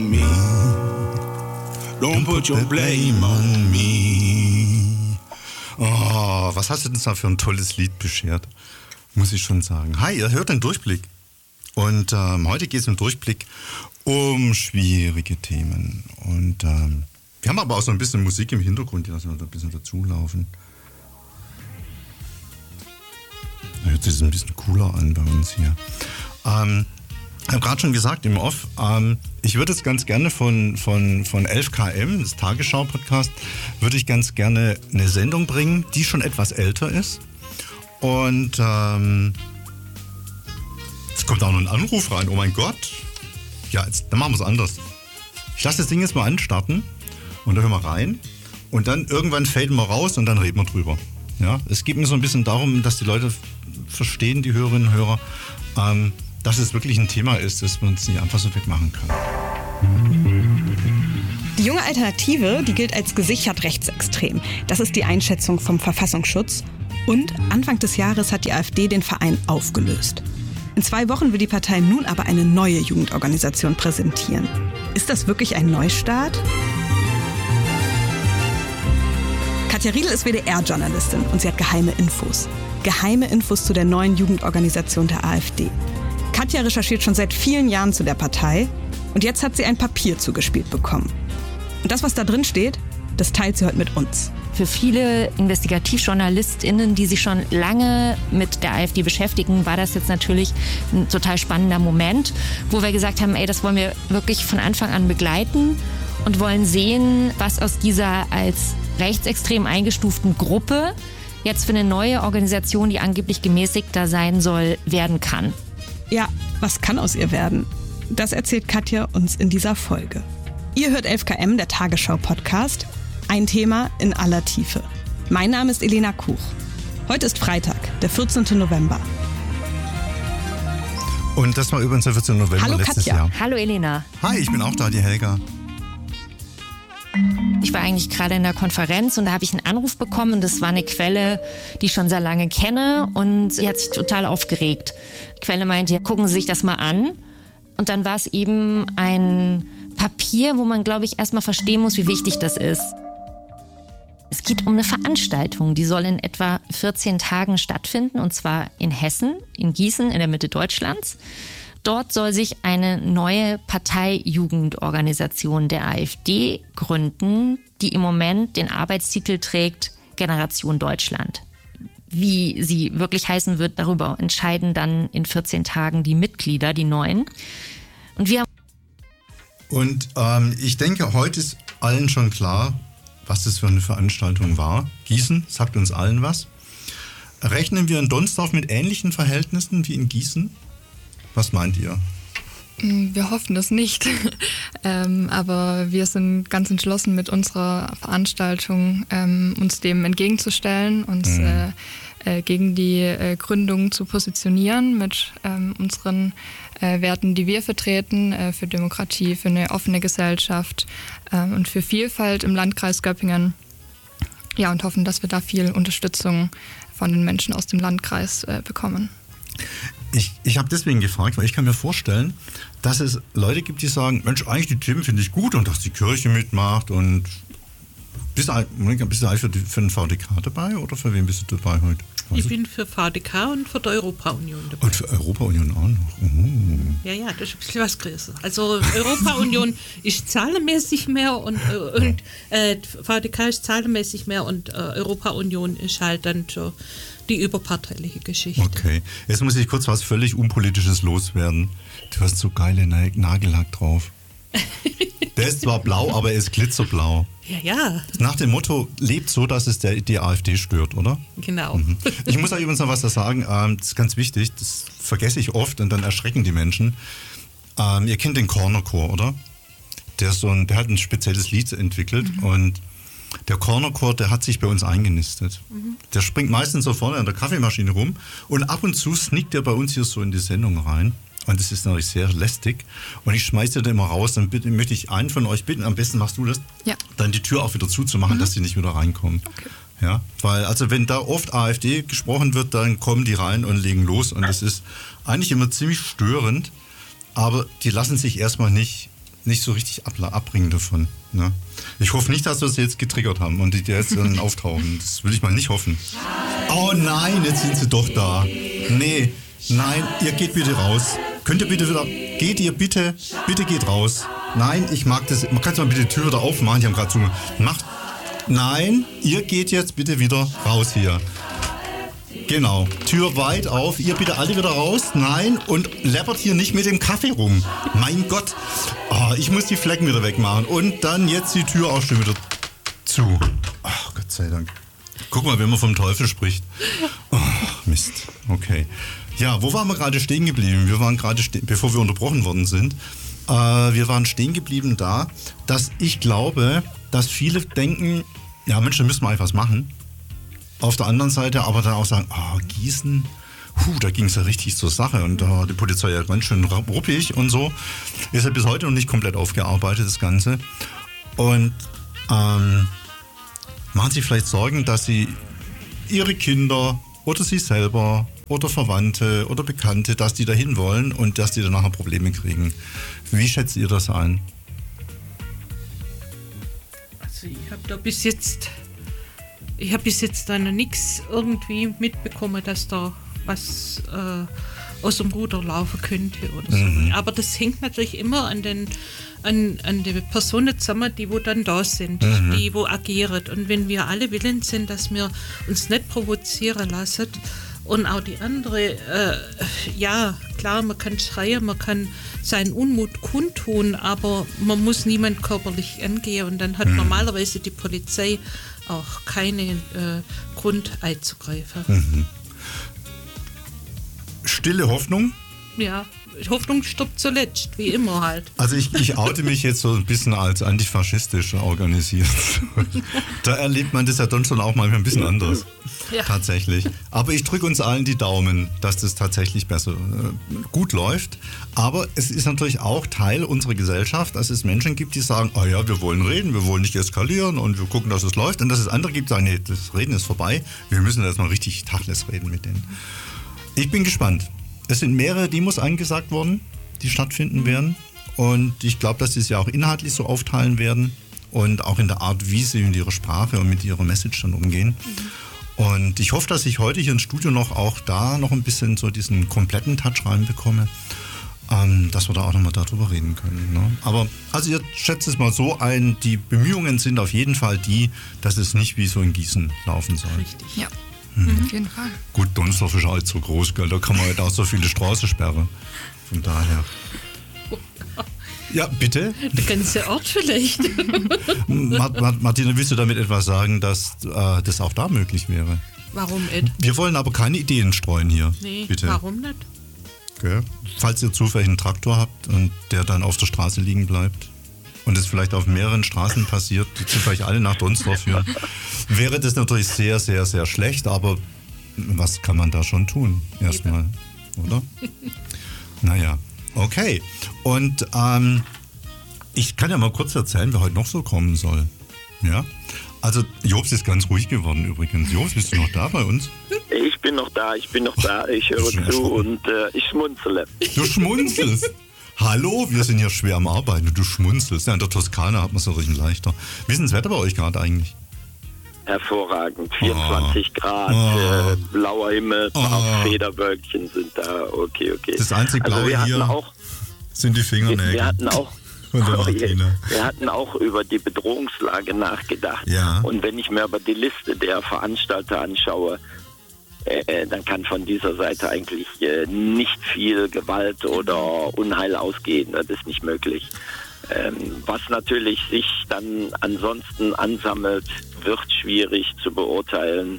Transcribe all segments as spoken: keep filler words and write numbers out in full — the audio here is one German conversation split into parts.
Me. Don't put your blame on me. Oh, was hast du denn da für ein tolles Lied beschert? Muss ich schon sagen. Hi, ihr hört den Durchblick. Und ähm, heute geht es im Durchblick um schwierige Themen. Und ähm, wir haben aber auch so ein bisschen Musik im Hintergrund, die lassen wir da ein bisschen dazulaufen. Da hört sich das ein bisschen cooler an bei uns hier. Ähm, ich habe gerade schon gesagt im Off, ähm, ich würde jetzt ganz gerne von, von, von elf K M, das Tagesschau-Podcast, würde ich ganz gerne eine Sendung bringen, die schon etwas älter ist. Und ähm, jetzt kommt auch noch ein Anruf rein, oh mein Gott. Ja, jetzt, dann machen wir es anders. Ich lasse das Ding jetzt mal anstarten und dann hören wir rein. Und dann irgendwann faden wir raus und dann reden wir drüber. Ja, es geht mir so ein bisschen darum, dass die Leute verstehen, die Hörerinnen und Hörer, ähm, dass es wirklich ein Thema ist, das man es nicht einfach so wegmachen kann. Die junge Alternative, die gilt als gesichert rechtsextrem. Das ist die Einschätzung vom Verfassungsschutz. Und Anfang des Jahres hat die AfD den Verein aufgelöst. In zwei Wochen will die Partei nun aber eine neue Jugendorganisation präsentieren. Ist das wirklich ein Neustart? Katja Riedl ist W D R-Journalistin und sie hat geheime Infos. Geheime Infos zu der neuen Jugendorganisation der AfD. Katja recherchiert schon seit vielen Jahren zu der Partei und jetzt hat sie ein Papier zugespielt bekommen. Und das, was da drin steht, das teilt sie heute mit uns. Für viele InvestigativjournalistInnen, die sich schon lange mit der AfD beschäftigen, war das jetzt natürlich ein total spannender Moment, wo wir gesagt haben, ey, das wollen wir wirklich von Anfang an begleiten und wollen sehen, was aus dieser als rechtsextrem eingestuften Gruppe jetzt für eine neue Organisation, die angeblich gemäßigter sein soll, werden kann. Ja, was kann aus ihr werden? Das erzählt Katja uns in dieser Folge. Ihr hört elf K M, der Tagesschau-Podcast. Ein Thema in aller Tiefe. Mein Name ist Elena Kuch. Heute ist Freitag, der vierzehnten November. Und das war übrigens der vierzehnten November Hallo, letztes Katja. Jahr. Hallo Elena. Hi, ich bin auch da, die Helga. Ich war eigentlich gerade in der Konferenz und da habe ich einen Anruf bekommen. Das war eine Quelle, die ich schon sehr lange kenne und sie hat sich total aufgeregt. Die Quelle meinte, gucken Sie sich das mal an. Und dann war es eben ein Papier, wo man, glaube ich, erstmal verstehen muss, wie wichtig das ist. Es geht um eine Veranstaltung, die soll in etwa vierzehn Tagen stattfinden, und zwar in Hessen, in Gießen, in der Mitte Deutschlands. Dort soll sich eine neue Parteijugendorganisation der AfD gründen, die im Moment den Arbeitstitel trägt Generation Deutschland. Wie sie wirklich heißen wird, darüber entscheiden dann in vierzehn Tagen die Mitglieder, die neuen. Und wir Und ähm, ich denke, heute ist allen schon klar, was das für eine Veranstaltung war. Gießen sagt uns allen was. Rechnen wir in Donsdorf mit ähnlichen Verhältnissen wie in Gießen? Was meint ihr? Wir hoffen das nicht, ähm, aber wir sind ganz entschlossen mit unserer Veranstaltung, ähm, uns dem entgegenzustellen, uns mhm. äh, äh, gegen die äh, Gründung zu positionieren mit ähm, unseren äh, Werten, die wir vertreten, äh, für Demokratie, für eine offene Gesellschaft äh, und für Vielfalt im Landkreis Göppingen. Ja, und hoffen, dass wir da viel Unterstützung von den Menschen aus dem Landkreis äh, bekommen. Ich, ich habe deswegen gefragt, weil ich kann mir vorstellen, dass es Leute gibt, die sagen, Mensch, eigentlich die Themen finde ich gut und dass die Kirche mitmacht und bist du, bist du eigentlich für, die, für den V D K dabei oder für wen bist du dabei heute? Weiß ich bin für V D K und für die Europa-Union dabei. Und für Europa-Union auch noch? Oh. Ja, ja, das ist ein bisschen was Größeres. Also Europa-Union ist zahlenmäßig mehr und, äh, und äh, V D K ist zahlenmäßig mehr und äh, Europa-Union ist halt dann so die überparteiliche Geschichte. Okay, jetzt muss ich kurz was völlig Unpolitisches loswerden. Du hast so geile Nagellack drauf. Der ist zwar blau, aber er ist glitzerblau. Ja, ja. Nach dem Motto, lebt so, dass es der, die AfD stört, oder? Genau. Mhm. Ich muss euch übrigens noch was da sagen, ähm, das ist ganz wichtig, das vergesse ich oft und dann erschrecken die Menschen. Ähm, ihr kennt den Corner Chor, oder? Der, ist so ein, der hat ein spezielles Lied entwickelt mhm. und der Corner Chor, der hat sich bei uns eingenistet. Mhm. Der springt meistens so vorne an der Kaffeemaschine rum und ab und zu sneakt der bei uns hier so in die Sendung rein. Und das ist natürlich sehr lästig. Und ich schmeiße den immer raus. Dann bitte, möchte ich einen von euch bitten, am besten machst du das, ja. dann die Tür auch wieder zuzumachen, mhm. dass die nicht wieder reinkommen. Okay. Ja, weil also wenn da oft AfD gesprochen wird, dann kommen die rein und legen los. Und das ist eigentlich immer ziemlich störend. Aber die lassen sich erstmal nicht nicht so richtig abbringen davon. Ne? Ich hoffe nicht, dass wir sie jetzt getriggert haben und die jetzt dann auftauchen. Das will ich mal nicht hoffen. Oh nein, jetzt sind sie doch da. Nee, nein, ihr geht bitte raus. Könnt ihr bitte wieder, geht ihr bitte, bitte geht raus. Nein, ich mag das, man kann mal bitte die Tür wieder aufmachen, die haben gerade zu. Macht, nein, ihr geht jetzt bitte wieder raus hier. Genau, Tür weit auf, ihr bitte alle wieder raus, nein, und läppert hier nicht mit dem Kaffee rum. Mein Gott, oh, ich muss die Flecken wieder wegmachen und dann jetzt die Tür auch schon wieder zu. Oh, Gott sei Dank. Guck mal, wenn man vom Teufel spricht. Oh, Mist, okay. Ja, wo waren wir gerade stehen geblieben? Wir waren gerade, ste- bevor wir unterbrochen worden sind, äh, wir waren stehen geblieben da, dass ich glaube, dass viele denken, ja Mensch, da müssen wir einfach was machen. Auf der anderen Seite aber dann auch sagen, oh, Gießen, huh, da ging es ja richtig zur Sache und da uh, die Polizei ja ganz schön ruppig und so. Ist ja bis heute noch nicht komplett aufgearbeitet, das Ganze. Und ähm, machen Sie vielleicht Sorgen, dass Sie Ihre Kinder oder Sie selber oder Verwandte oder Bekannte, dass die dahin wollen und dass die dann nachher Probleme kriegen. Wie schätzt ihr das ein? Also ich habe da bis jetzt... Ich habe bis jetzt da noch nichts irgendwie mitbekommen, dass da was äh, aus dem Ruder laufen könnte oder so. Mhm. Aber das hängt natürlich immer an den an, an die Personen zusammen, die wo dann da sind, mhm. die wo agieren. Und wenn wir alle willens sind, dass wir uns nicht provozieren lassen und auch die andere, äh, ja klar, man kann schreien, man kann seinen Unmut kundtun, aber man muss niemand körperlich angehen und dann hat mhm. normalerweise die Polizei auch keinen äh, Grund einzugreifen. Mhm. Stille Hoffnung? Ja, Hoffnung stirbt zuletzt, wie immer halt. Also ich, ich oute mich jetzt so ein bisschen als antifaschistisch organisiert. Da erlebt man das ja dann schon auch manchmal ein bisschen anders. Ja. Tatsächlich. Aber ich drücke uns allen die Daumen, dass das tatsächlich besser äh, gut läuft. Aber es ist natürlich auch Teil unserer Gesellschaft, dass es Menschen gibt, die sagen, oh ja, wir wollen reden, wir wollen nicht eskalieren und wir gucken, dass es läuft. Und dass es andere gibt, die sagen, nee, das Reden ist vorbei. Wir müssen jetzt mal richtig Tacheles reden mit denen. Ich bin gespannt. Es sind mehrere Demos angesagt worden, die stattfinden werden. Und ich glaube, dass sie es ja auch inhaltlich so aufteilen werden und auch in der Art, wie sie mit ihrer Sprache und mit ihrer Message dann umgehen. Mhm. Und ich hoffe, dass ich heute hier ins Studio noch auch da noch ein bisschen so diesen kompletten Touch reinbekomme, ähm, dass wir da auch nochmal darüber reden können. Ne? Aber also ihr schätzt es mal so ein, die Bemühungen sind auf jeden Fall die, dass es nicht wie so in Gießen laufen soll. Richtig, ja. Mhm. Auf jeden Fall. Gut, Donsdorf ist halt so groß, gell? Da kann man halt auch so viele Straßen sperren. Von daher. Ja, bitte? Der ganze Ort vielleicht. Martina, willst du damit etwas sagen, dass äh, das auch da möglich wäre? Warum, Ed? Wir wollen aber keine Ideen streuen hier. Nee, bitte. Warum nicht? Okay. Falls ihr zufällig einen Traktor habt und der dann auf der Straße liegen bleibt und es vielleicht auf mehreren Straßen passiert, die zufällig alle nach Donsdorf führen, wäre das natürlich sehr, sehr, sehr schlecht, aber was kann man da schon tun? Erstmal, oder? Naja, okay. Und ähm, ich kann ja mal kurz erzählen, wer heute noch so kommen soll. Ja? Also Jobs ist ganz ruhig geworden übrigens. Jobs, bist du noch da bei uns? Ich bin noch da, ich bin noch da. Ich höre zu und äh, ich schmunzele. Du schmunzelst? Hallo, wir sind hier schwer am Arbeiten. Du schmunzelst. Ja, in der Toskana hat man es so richtig leichter. Wie ist denn das Wetter bei euch gerade eigentlich? Hervorragend. vierundzwanzig oh. Grad, oh. Äh, blauer Himmel, oh. auch Federwölkchen sind da. Okay, okay. Das einzig Blaue also wir hier auch, sind die Fingernägel. Wir hatten auch Und der Martina. Wir hatten auch über die Bedrohungslage nachgedacht. Ja. Und wenn ich mir aber die Liste der Veranstalter anschaue, äh, dann kann von dieser Seite eigentlich äh, nicht viel Gewalt oder Unheil ausgehen. Das ist nicht möglich. Ähm, was natürlich sich dann ansonsten ansammelt, wird schwierig zu beurteilen.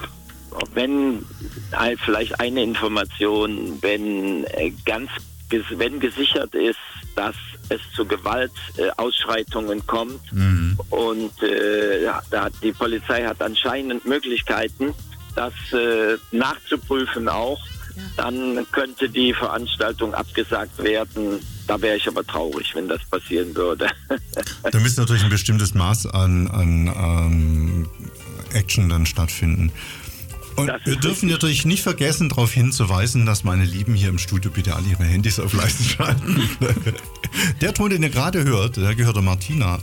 Wenn äh, vielleicht eine Information, wenn äh, ganz wenn gesichert ist, dass es zu Gewaltausschreitungen äh, kommt mhm. und äh, ja, da, die Polizei hat anscheinend Möglichkeiten, das äh, nachzuprüfen auch, ja. Dann könnte die Veranstaltung abgesagt werden. Da wäre ich aber traurig, wenn das passieren würde. Da müsste natürlich ein bestimmtes Maß an, an ähm, Action dann stattfinden. Und Das wir ist dürfen richtig. natürlich nicht vergessen, darauf hinzuweisen, dass meine Lieben hier im Studio bitte alle ihre Handys auf leise schalten. Der Ton, den ihr gerade hört, der gehört der Martina.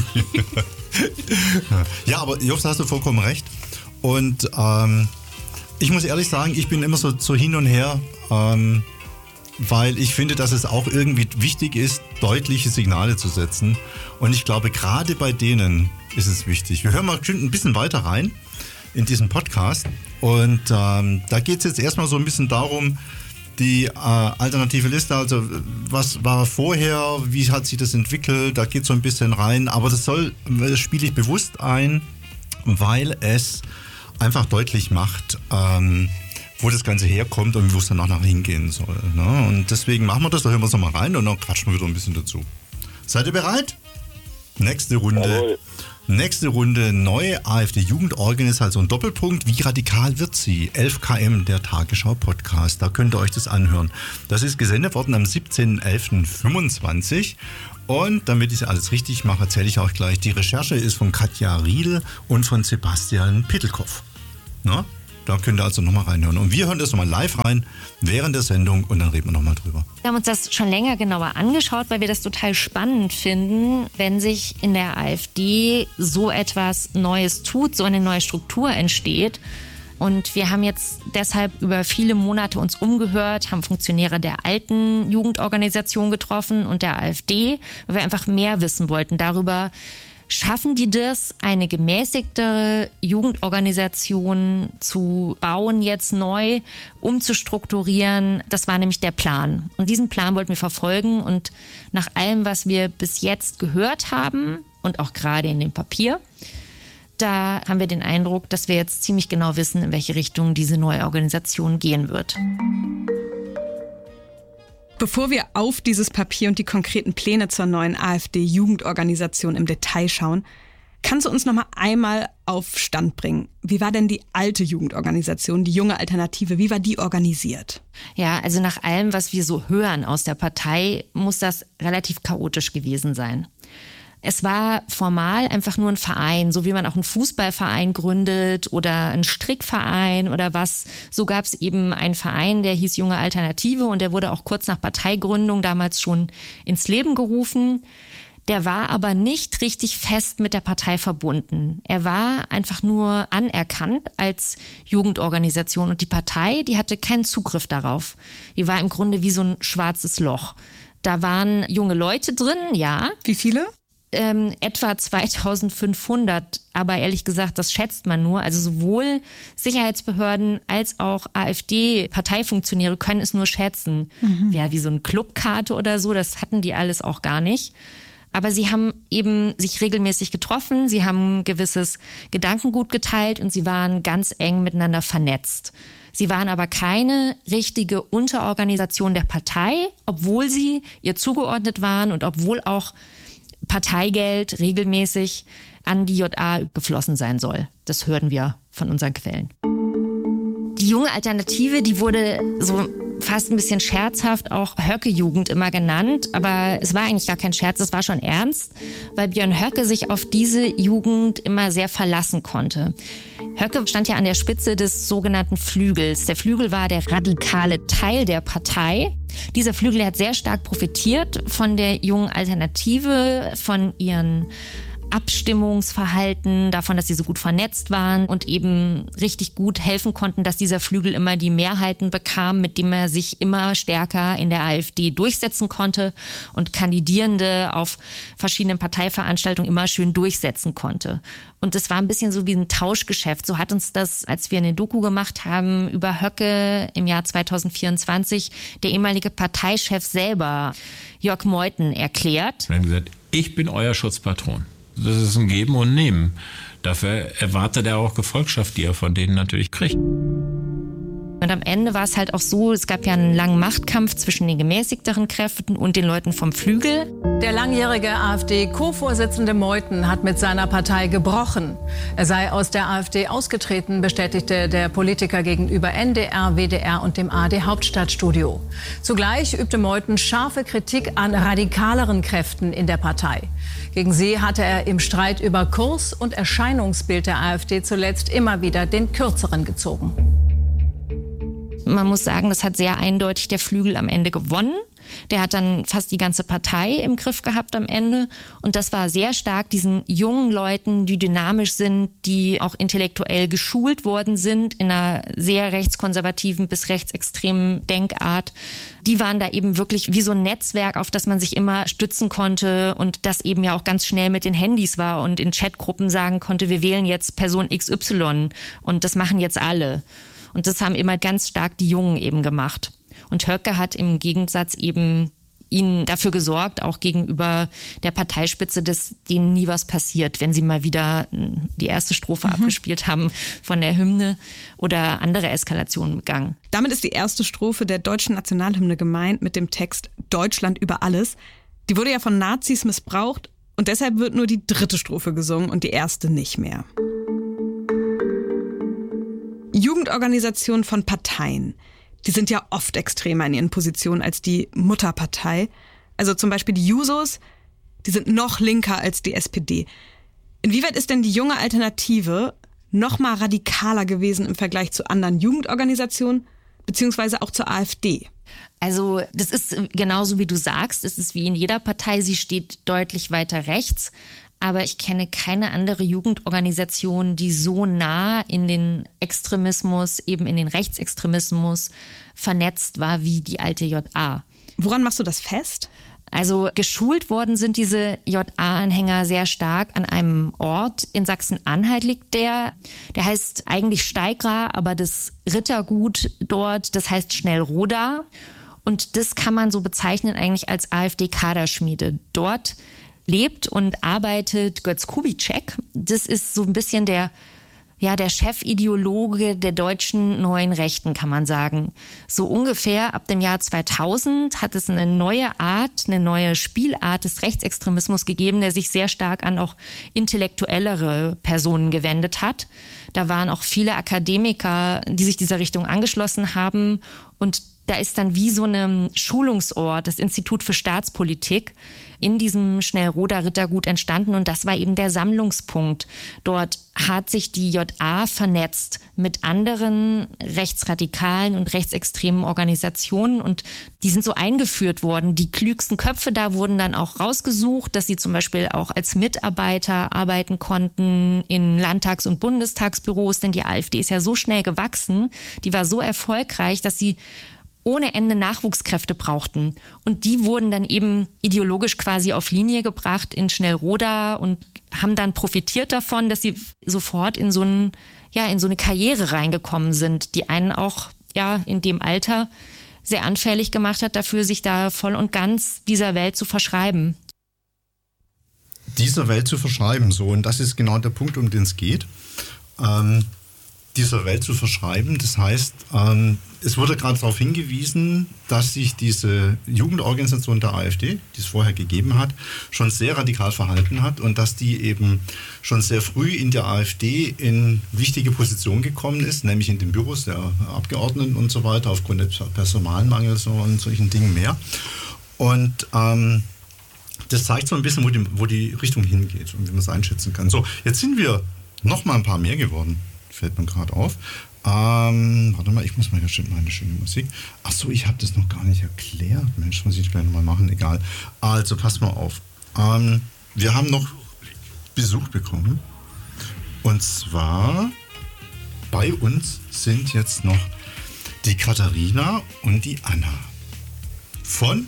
Ja, aber Jobst, hast du vollkommen recht. Und ähm, ich muss ehrlich sagen, ich bin immer so, so hin und her, ähm, weil ich finde, dass es auch irgendwie wichtig ist, deutliche Signale zu setzen. Und ich glaube, gerade bei denen ist es wichtig. Wir hören mal ein bisschen weiter rein in diesen Podcast. Und ähm, da geht es jetzt erstmal so ein bisschen darum, die äh, alternative Liste, also was war vorher, wie hat sich das entwickelt, da geht so ein bisschen rein. Aber das soll, das spiele ich bewusst ein, weil es einfach deutlich macht, ähm, wo das Ganze herkommt und wo es danach nach hingehen soll. Ne? Und deswegen machen wir das, da hören wir es nochmal rein und dann quatschen wir wieder ein bisschen dazu. Seid ihr bereit? Nächste Runde. Jawohl. Nächste Runde, neue AfD-Jugendorganisation Doppelpunkt. Wie radikal wird sie? elf Kilometer, der Tagesschau-Podcast. Da könnt ihr euch das anhören. Das ist gesendet worden am siebzehnten elften fünfundzwanzig. Und damit ich alles richtig mache, erzähle ich auch gleich. Die Recherche ist von Katja Riedl und von Sebastian Pittelkoff. Na? Da könnt ihr also nochmal reinhören. Und wir hören das nochmal live rein während der Sendung und dann reden wir nochmal drüber. Wir haben uns das schon länger genauer angeschaut, weil wir das total spannend finden, wenn sich in der AfD so etwas Neues tut, so eine neue Struktur entsteht. Und wir haben jetzt deshalb über viele Monate uns umgehört, haben Funktionäre der alten Jugendorganisation getroffen und der AfD, weil wir einfach mehr wissen wollten darüber, schaffen die das, eine gemäßigtere Jugendorganisation zu bauen, jetzt neu umzustrukturieren? Das war nämlich der Plan. Und diesen Plan wollten wir verfolgen. Und nach allem, was wir bis jetzt gehört haben und auch gerade in dem Papier, da haben wir den Eindruck, dass wir jetzt ziemlich genau wissen, in welche Richtung diese neue Organisation gehen wird. Bevor wir auf dieses Papier und die konkreten Pläne zur neuen AfD-Jugendorganisation im Detail schauen, kannst du uns noch mal einmal auf Stand bringen? Wie war denn die alte Jugendorganisation, die junge Alternative, wie war die organisiert? Ja, also nach allem, was wir so hören aus der Partei, muss das relativ chaotisch gewesen sein. Es war formal einfach nur ein Verein, so wie man auch einen Fußballverein gründet oder einen Strickverein oder was. So gab es eben einen Verein, der hieß Junge Alternative und der wurde auch kurz nach Parteigründung damals schon ins Leben gerufen. Der war aber nicht richtig fest mit der Partei verbunden. Er war einfach nur anerkannt als Jugendorganisation und die Partei, die hatte keinen Zugriff darauf. Die war im Grunde wie so ein schwarzes Loch. Da waren junge Leute drin, ja. Wie viele? Ähm, etwa zweitausendfünfhundert, aber ehrlich gesagt, das schätzt man nur. Also sowohl Sicherheitsbehörden als auch AfD-Parteifunktionäre können es nur schätzen. Mhm. Ja, wie so eine Clubkarte oder so, das hatten die alles auch gar nicht. Aber sie haben eben sich regelmäßig getroffen, sie haben gewisses Gedankengut geteilt und sie waren ganz eng miteinander vernetzt. Sie waren aber keine richtige Unterorganisation der Partei, obwohl sie ihr zugeordnet waren und obwohl auch Parteigeld regelmäßig an die J A geflossen sein soll. Das hören wir von unseren Quellen. Die junge Alternative, die wurde so fast ein bisschen scherzhaft auch Höcke-Jugend immer genannt, aber es war eigentlich gar kein Scherz, es war schon ernst, weil Björn Höcke sich auf diese Jugend immer sehr verlassen konnte. Höcke stand ja an der Spitze des sogenannten Flügels. Der Flügel war der radikale Teil der Partei. Dieser Flügel hat sehr stark profitiert von der jungen Alternative, von ihren Abstimmungsverhalten, davon, dass sie so gut vernetzt waren und eben richtig gut helfen konnten, dass dieser Flügel immer die Mehrheiten bekam, mit dem er sich immer stärker in der AfD durchsetzen konnte und Kandidierende auf verschiedenen Parteiveranstaltungen immer schön durchsetzen konnte. Und es war ein bisschen so wie ein Tauschgeschäft. So hat uns das, als wir eine Doku gemacht haben über Höcke im Jahr zweitausendvierundzwanzig, der ehemalige Parteichef selber, Jörg Meuthen, erklärt. Wir haben gesagt, ich bin euer Schutzpatron. Das ist ein Geben und Nehmen. Dafür erwartet er auch Gefolgschaft, die er von denen natürlich kriegt. Und am Ende war es halt auch so, es gab ja einen langen Machtkampf zwischen den gemäßigteren Kräften und den Leuten vom Flügel. Der langjährige AfD-Co-Vorsitzende Meuthen hat mit seiner Partei gebrochen. Er sei aus der AfD ausgetreten, bestätigte der Politiker gegenüber N D R, W D R und dem A R D-Hauptstadtstudio. Zugleich übte Meuthen scharfe Kritik an radikaleren Kräften in der Partei. Gegen sie hatte er im Streit über Kurs und Erscheinungsbild der AfD zuletzt immer wieder den Kürzeren gezogen. Man muss sagen, das hat sehr eindeutig der Flügel am Ende gewonnen. Der hat dann fast die ganze Partei im Griff gehabt am Ende. Und das war sehr stark diesen jungen Leuten, die dynamisch sind, die auch intellektuell geschult worden sind in einer sehr rechtskonservativen bis rechtsextremen Denkart. Die waren da eben wirklich wie so ein Netzwerk, auf das man sich immer stützen konnte und das eben ja auch ganz schnell mit den Handys war und in Chatgruppen sagen konnte, wir wählen jetzt Person X Y und das machen jetzt alle. Und das haben immer ganz stark die Jungen eben gemacht. Und Höcke hat im Gegensatz eben ihnen dafür gesorgt, auch gegenüber der Parteispitze, dass denen nie was passiert, wenn sie mal wieder die erste Strophe mhm. abgespielt haben von der Hymne oder andere Eskalationen begangen. Damit ist die erste Strophe der deutschen Nationalhymne gemeint mit dem Text Deutschland über alles. Die wurde ja von Nazis missbraucht und deshalb wird nur die dritte Strophe gesungen und die erste nicht mehr. Jugendorganisationen von Parteien, die sind ja oft extremer in ihren Positionen als die Mutterpartei. Also zum Beispiel die Jusos, die sind noch linker als die S P D. Inwieweit ist denn die junge Alternative noch mal radikaler gewesen im Vergleich zu anderen Jugendorganisationen, beziehungsweise auch zur AfD? Also das ist genauso wie du sagst, es ist wie in jeder Partei, sie steht deutlich weiter rechts. Aber ich kenne keine andere Jugendorganisation, die so nah in den Extremismus, eben in den Rechtsextremismus vernetzt war wie die alte J A. Woran machst du das fest? Also geschult worden sind diese J A-Anhänger sehr stark an einem Ort. In Sachsen-Anhalt liegt der. Der heißt eigentlich Steigra, aber das Rittergut dort, das heißt Schnellroda. Und das kann man so bezeichnen eigentlich als AfD-Kaderschmiede. Dort lebt und arbeitet Götz Kubitschek. Das ist so ein bisschen der, ja, der Chefideologe der deutschen neuen Rechten, kann man sagen. So ungefähr ab dem Jahr zweitausend hat es eine neue Art, eine neue Spielart des Rechtsextremismus gegeben, der sich sehr stark an auch intellektuellere Personen gewendet hat. Da waren auch viele Akademiker, die sich dieser Richtung angeschlossen haben. Und da ist dann wie so ein Schulungsort, das Institut für Staatspolitik, in diesem Schnellroda Rittergut entstanden und das war eben der Sammlungspunkt. Dort hat sich die J A vernetzt mit anderen rechtsradikalen und rechtsextremen Organisationen und die sind so eingeführt worden. Die klügsten Köpfe da wurden dann auch rausgesucht, dass sie zum Beispiel auch als Mitarbeiter arbeiten konnten in Landtags- und Bundestagsbüros, denn die AfD ist ja so schnell gewachsen, die war so erfolgreich, dass sie ohne Ende Nachwuchskräfte brauchten. Und die wurden dann eben ideologisch quasi auf Linie gebracht in Schnellroda und haben dann profitiert davon, dass sie sofort in so ein, ja, in so eine Karriere reingekommen sind, die einen auch ja, in dem Alter sehr anfällig gemacht hat, dafür sich da voll und ganz dieser Welt zu verschreiben. Dieser Welt zu verschreiben, so. Und das ist genau der Punkt, um den es geht. Ähm, dieser Welt zu verschreiben. Das heißt, ähm, es wurde gerade darauf hingewiesen, dass sich diese Jugendorganisation der AfD, die es vorher gegeben hat, schon sehr radikal verhalten hat und dass die eben schon sehr früh in der AfD in wichtige Positionen gekommen ist, nämlich in den Büros der Abgeordneten und so weiter, aufgrund des Personalmangels und solchen Dingen mehr. Und ähm, das zeigt so ein bisschen, wo die, wo die Richtung hingeht und wie man es einschätzen kann. So, jetzt sind wir noch mal ein paar mehr geworden. Fällt mir gerade auf. Ähm, warte mal, ich muss mal hier schön meine schöne Musik. Ach so, ich habe das noch gar nicht erklärt. Mensch, muss ich gleich nochmal machen, egal. Also, pass mal auf. Ähm, wir haben noch Besuch bekommen. Und zwar bei uns sind jetzt noch die Katharina und die Anna. Von?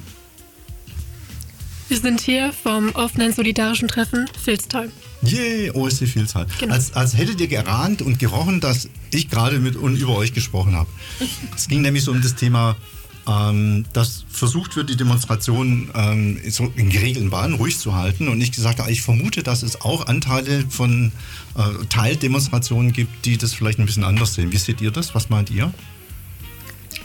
Wir sind hier vom offenen solidarischen Treffen Vilstal. Yay, O S C Vilstal. Genau. Als, als hättet ihr geahnt und gerochen, dass ich gerade mit und über euch gesprochen habe. Es ging nämlich so um das Thema, ähm, dass versucht wird, die Demonstration ähm, so in geregelten Bahnen ruhig zu halten. Und ich gesagt habe, ich vermute, dass es auch Anteile von äh, Teildemonstrationen gibt, die das vielleicht ein bisschen anders sehen. Wie seht ihr das? Was meint ihr?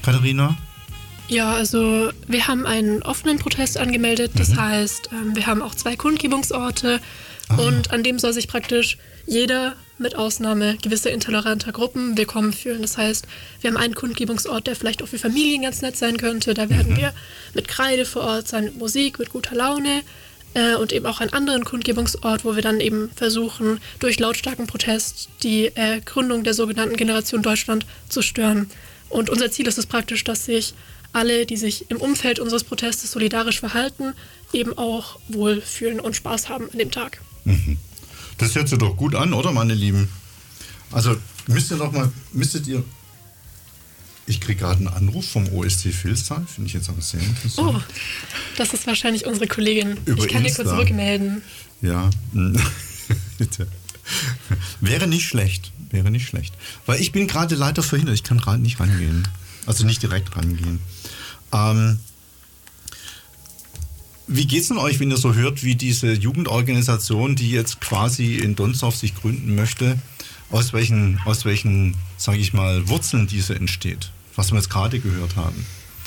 Katharina? Ja, also wir haben einen offenen Protest angemeldet. Das mhm. heißt, wir haben auch zwei Kundgebungsorte ah. und an dem soll sich praktisch jeder mit Ausnahme gewisser intoleranter Gruppen willkommen fühlen. Das heißt, wir haben einen Kundgebungsort, der vielleicht auch für Familien ganz nett sein könnte. Da werden mhm. wir mit Kreide vor Ort sein, mit Musik, mit guter Laune äh, und eben auch einen anderen Kundgebungsort, wo wir dann eben versuchen, durch lautstarken Protest die äh, Gründung der sogenannten Generation Deutschland zu stören. Und unser Ziel ist es praktisch, dass sich alle, die sich im Umfeld unseres Protestes solidarisch verhalten, eben auch wohlfühlen und Spaß haben an dem Tag. Mhm. Das hört sich doch gut an, oder, meine Lieben? Also müsst ihr doch mal, müsstet ihr... Ich kriege gerade einen Anruf vom O S C Vilstal, finde ich jetzt aber sehr interessant. Oh, das ist wahrscheinlich unsere Kollegin. Über ich kann Insta. dir kurz zurückmelden. Ja, bitte. Wäre nicht schlecht, wäre nicht schlecht. Weil ich bin gerade leider verhindert, ich kann gerade nicht rangehen. Also nicht direkt rangehen. Ähm... Wie geht's denn euch, wenn ihr so hört, wie diese Jugendorganisation, die jetzt quasi in Donsdorf sich gründen möchte, aus welchen, aus welchen, sage ich mal, Wurzeln diese entsteht, was wir jetzt gerade gehört haben?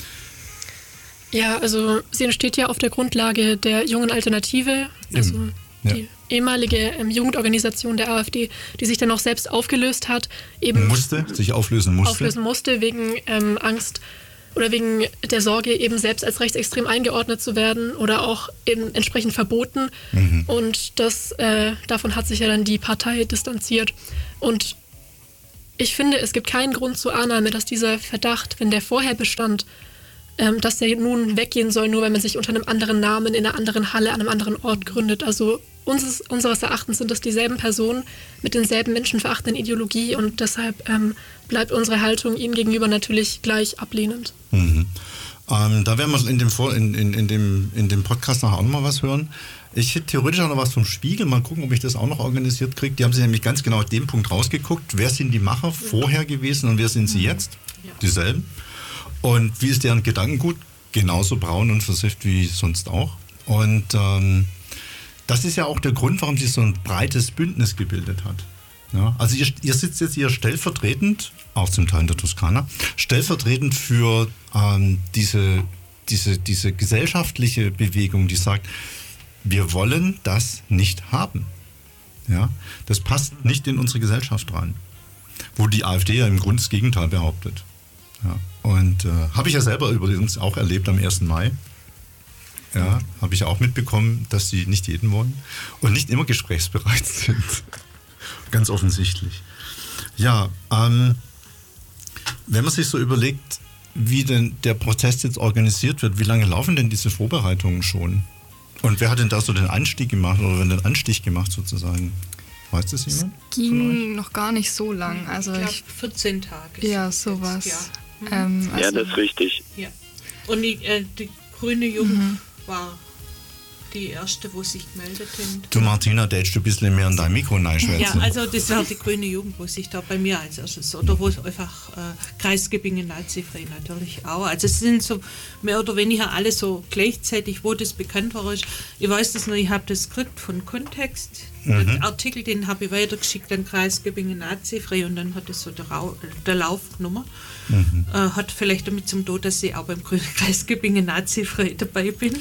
Ja, also sie entsteht ja auf der Grundlage der Jungen Alternative, also Eben. die ja. ehemalige ähm, Jugendorganisation der AfD, die sich dann auch selbst aufgelöst hat, eben musste, sich auflösen musste, auflösen musste wegen ähm, Angst oder wegen der Sorge, eben selbst als rechtsextrem eingeordnet zu werden oder auch eben entsprechend verboten. Mhm. Und das, äh, davon hat sich ja dann die Partei distanziert. Und ich finde, es gibt keinen Grund zur Annahme, dass dieser Verdacht, wenn der vorher bestand, ähm, dass der nun weggehen soll, nur weil man sich unter einem anderen Namen in einer anderen Halle an einem anderen Ort gründet. Also unseres, unseres Erachtens sind das dieselben Personen mit denselben menschenverachtenden Ideologie und deshalb ähm, bleibt unsere Haltung ihnen gegenüber natürlich gleich ablehnend. Mhm. Ähm, da werden wir in dem, Vor in, in, in, dem, in dem Podcast nachher auch noch mal was hören. Ich hätte theoretisch auch noch was vom Spiegel. Mal gucken, ob ich das auch noch organisiert kriege. Die haben sich nämlich ganz genau den Punkt rausgeguckt. Wer sind die Macher vorher gewesen und wer sind sie jetzt? Ja. Dieselben. Und wie ist deren Gedankengut? Genauso braun und versifft wie sonst auch. Und ähm, das ist ja auch der Grund, warum sich so ein breites Bündnis gebildet hat. Ja, also ihr, ihr sitzt jetzt hier stellvertretend, auch zum Teil in der Toskana, stellvertretend für ähm, diese, diese, diese gesellschaftliche Bewegung, die sagt, wir wollen das nicht haben. Ja, das passt nicht in unsere Gesellschaft rein. Wo die AfD ja im Grunde das Gegenteil behauptet. Ja, und äh, habe ich ja selber übrigens auch erlebt am ersten Mai. Ja, habe ich ja auch mitbekommen, dass sie nicht jeden wollen und nicht immer gesprächsbereit sind. Ganz offensichtlich. Ja, ähm, wenn man sich so überlegt, wie denn der Protest jetzt organisiert wird, wie lange laufen denn diese Vorbereitungen schon? Und wer hat denn da so den Anstieg gemacht oder den Anstich gemacht sozusagen? Weiß das jemand? Es ging noch gar nicht so lang. Also ich glaube vierzehn Tage. Ja, sowas. Jetzt, ja. Mhm. Ähm, also ja, das ist richtig. Ja. Und die, äh, die grüne Jugend Mhm. war die erste, wo sich gemeldet haben. Du Martina, da hättest du ein bisschen mehr in dein Mikro reinschwätzen. Ja, also das war die grüne Jugend, wo sich da bei mir als erstes, oder wo es einfach äh, Kreisgebingen nazifrei natürlich auch. Also es sind so mehr oder weniger alle so gleichzeitig, wo das bekannt war. Ich weiß das nur, ich habe das gekriegt von Kontext. Mhm. Den Artikel, den habe ich weitergeschickt an Kreisgebingen nazifrei und dann hat es so der, Rau, der Lauf genommen. Mhm. Äh, hat vielleicht damit zum Tod, dass ich auch beim grünen Kreisgebingen nazifrei dabei bin.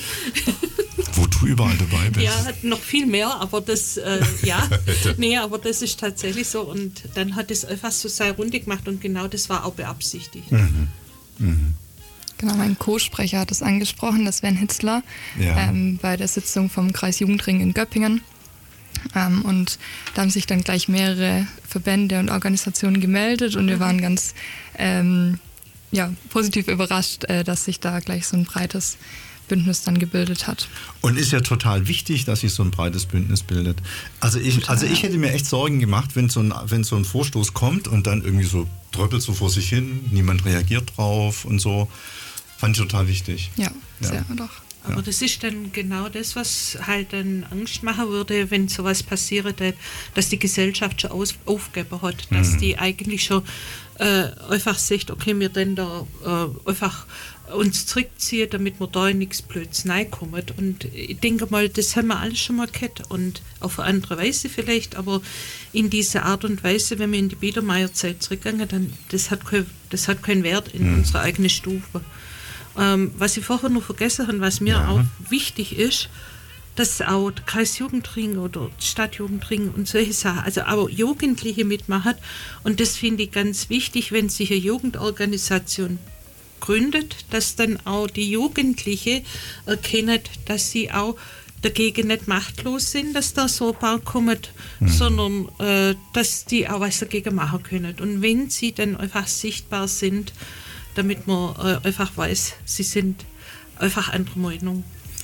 Wo du überall dabei bist. Ja, noch viel mehr, aber das, äh, ja, nee, aber das ist tatsächlich so. Und dann hat es einfach so seine Runde gemacht und genau das war auch beabsichtigt. Mhm. Mhm. Genau, mein Co-Sprecher hat es angesprochen, das Sven Hitzler, ja. ähm, bei der Sitzung vom Kreis Jugendring in Göppingen. Ähm, und da haben sich dann gleich mehrere Verbände und Organisationen gemeldet und wir waren ganz ähm, ja, positiv überrascht, äh, dass sich da gleich so ein breites Bündnis dann gebildet hat. Und ist ja total wichtig, dass sich so ein breites Bündnis bildet. Also ich, total, also ich hätte mir echt Sorgen gemacht, wenn so, ein, wenn so ein Vorstoß kommt und dann irgendwie so tröppelt so vor sich hin, niemand reagiert drauf und so. Fand ich total wichtig. Ja, ja. sehr doch. Aber Ja. das ist dann genau das, was halt dann Angst machen würde, wenn sowas passiert, dass die Gesellschaft schon aus, aufgegeben hat, dass Mhm. die eigentlich schon äh, einfach sagt, okay, wir denn da äh, einfach uns zurückziehen, damit wir da nichts Blöds reinkommen. Und ich denke mal, das haben wir alles schon mal gehabt und auf eine andere Weise vielleicht, aber in dieser Art und Weise, wenn wir in die Biedermeierzeit zurückgehen, dann das hat kein, das hat keinen Wert in mhm. unserer eigenen Stufe. Ähm, was ich vorher noch vergessen habe, was mir ja. auch wichtig ist, dass auch der Kreisjugendring oder die Stadtjugendring und solche Sachen, also auch Jugendliche mitmachen. Und das finde ich ganz wichtig, wenn sich eine Jugendorganisation gründet, dass dann auch die Jugendliche erkennen, dass sie auch dagegen nicht machtlos sind, dass da so ein paar kommen, mhm. sondern äh, dass die auch was dagegen machen können. Und wenn sie dann einfach sichtbar sind, damit man äh, einfach weiß, sie sind einfach anderer Meinung.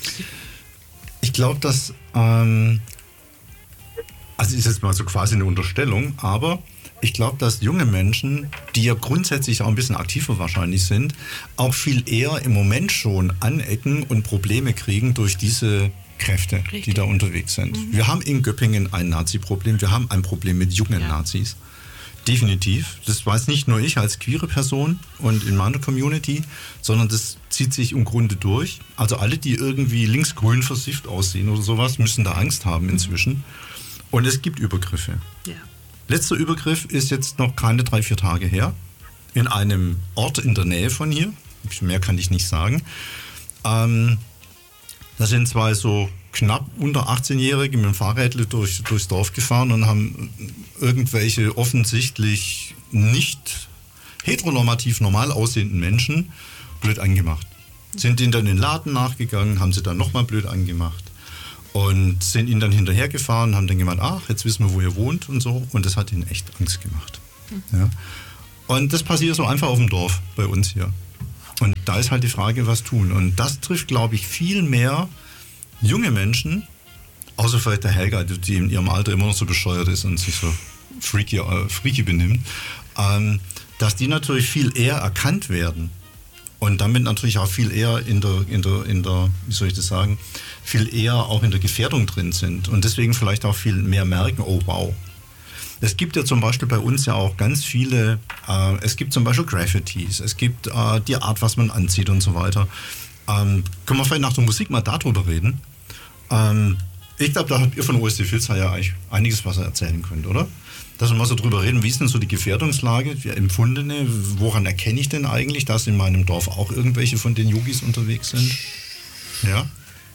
Ich glaube, dass, ähm, also ist jetzt mal so quasi eine Unterstellung, aber ich glaube, dass junge Menschen, die ja grundsätzlich auch ein bisschen aktiver wahrscheinlich sind, auch viel eher im Moment schon anecken und Probleme kriegen durch diese Kräfte, Richtig. die da unterwegs sind. Mhm. Wir haben in Göppingen ein Nazi-Problem, wir haben ein Problem mit jungen ja. Nazis. Definitiv. Das weiß nicht nur ich als queere Person und in meiner Community, sondern das zieht sich im Grunde durch. Also alle, die irgendwie linksgrün versifft aussehen oder sowas, müssen da Angst haben inzwischen. Und es gibt Übergriffe. Ja. Letzter Übergriff ist jetzt noch keine drei, vier Tage her. In einem Ort in der Nähe von hier. Mehr kann ich nicht sagen. Ähm, da sind zwei so knapp unter achtzehnjährige mit dem Fahrrädle durch, durchs Dorf gefahren und haben irgendwelche offensichtlich nicht heteronormativ normal aussehenden Menschen blöd angemacht. Sind ihnen dann in den Laden nachgegangen, haben sie dann nochmal blöd angemacht und sind ihnen dann hinterhergefahren, haben dann gemeint, ach, jetzt wissen wir, wo ihr wohnt und so. Und das hat ihnen echt Angst gemacht. Mhm. Ja. Und das passiert so einfach auf dem Dorf bei uns hier. Und da ist halt die Frage, was tun. Und das trifft, glaube ich, viel mehr junge Menschen, außer vielleicht der Helga, die in ihrem Alter immer noch so bescheuert ist und sich so freaky, äh, freaky benimmt, ähm, dass die natürlich viel eher erkannt werden und damit natürlich auch viel eher in der, in der, in der, wie soll ich das sagen, viel eher auch in der Gefährdung drin sind und deswegen vielleicht auch viel mehr merken, oh wow. Es gibt ja zum Beispiel bei uns ja auch ganz viele, äh, es gibt zum Beispiel Graffitis, es gibt äh, die Art, was man anzieht und so weiter. Ähm, können wir vielleicht nach der Musik mal darüber reden? Ähm, ich glaube, da habt ihr von O S D Filzer ja eigentlich einiges, was ihr erzählen könnt, oder? Dass wir mal so drüber reden, wie ist denn so die Gefährdungslage, die empfundene, woran erkenne ich denn eigentlich, dass in meinem Dorf auch irgendwelche von den Yogis unterwegs sind? Ja?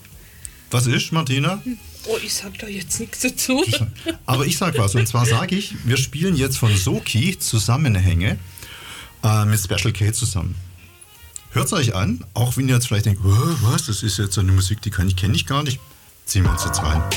Was ist, Martina? Oh, ich sag da jetzt nichts dazu. Aber ich sag was, und zwar sage ich, wir spielen jetzt von Soki Zusammenhänge äh, mit Special K zusammen. Hört es euch an, auch wenn ihr jetzt vielleicht denkt, oh, was, das ist jetzt eine Musik, die kann ich, kenne ich gar nicht. Ziehen wir uns jetzt rein.